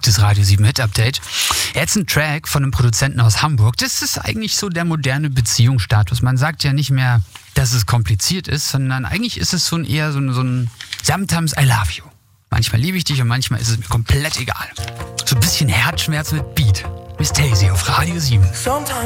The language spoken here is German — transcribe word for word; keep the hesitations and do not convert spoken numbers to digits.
beliebtes Radio sieben Hit Update. Jetzt ein Track von einem Produzenten aus Hamburg. Das ist eigentlich so der moderne Beziehungsstatus. Man sagt ja nicht mehr, dass es kompliziert ist, sondern eigentlich ist es so ein eher so ein, so ein Sometimes I love you. Manchmal liebe ich dich und manchmal ist es mir komplett egal. So ein bisschen Herzschmerz mit Beat. Miss Daisy auf Radio sieben.